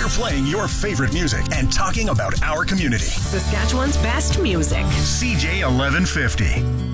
We're playing your favorite music and talking about our community. Saskatchewan's best music. CJ 1150.